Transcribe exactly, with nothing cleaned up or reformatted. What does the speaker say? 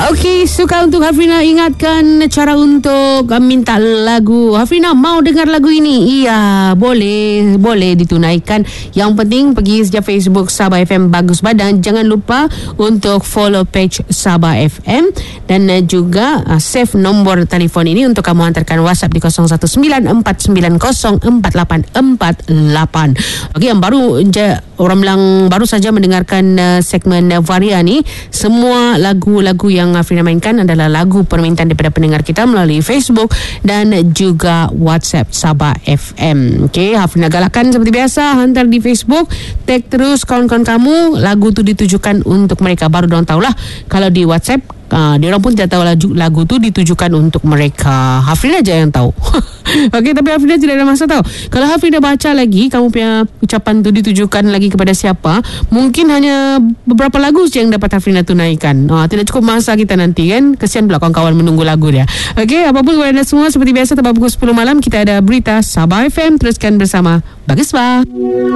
Okey, suka untuk Hafrina ingatkan cara untuk uh, minta lagu. Hafrina mau dengar lagu ini? Iya, boleh, boleh ditunaikan. Yang penting pergi saja Facebook Sabah F M Bagus Badan. Jangan lupa untuk follow page Sabah F M dan uh, juga uh, save nombor telefon ini untuk kamu hantarkan WhatsApp di kosong satu sembilan empat sembilan kosong empat lapan empat lapan. Okey, yang baru je, orang bilang baru saja mendengarkan uh, segmen uh, Varia ni. Semua lagu-lagu yang Hafrina mainkan adalah lagu permintaan daripada pendengar kita melalui Facebook dan juga WhatsApp Sabah F M. Okey, Hafrina galakkan seperti biasa, hantar di Facebook, tag terus kawan-kawan kamu, lagu tu ditujukan untuk mereka. Baru diorang tahulah kalau di WhatsApp Uh, dia orang pun tidak tahu lagu, lagu tu ditujukan untuk mereka. Hafrina aja yang tahu. Okey, tapi Hafrina tidak ada masa tahu. Kalau Hafrina baca lagi kamu punya ucapan tu ditujukan lagi kepada siapa, mungkin hanya beberapa lagu yang dapat Hafrina tunaikan. Uh, tidak cukup masa kita nanti kan. Kesian pula kawan-kawan menunggu lagu dia. Okey, apapun kepada anda semua, seperti biasa tepat pukul sepuluh malam kita ada berita Sabah F M. Teruskan bersama Bagus Bah.